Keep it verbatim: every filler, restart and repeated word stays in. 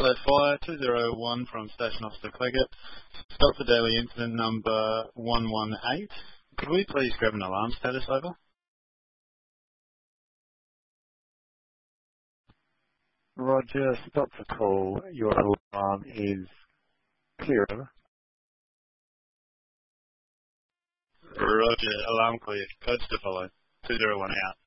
Adelaide Fire two zero one from Station Officer Claggett. Stop for daily incident number one one eight. Could we please grab an alarm status, over? Roger, stop the call. Your alarm is clear. Over. Roger, alarm clear. Codes to follow. two zero one out.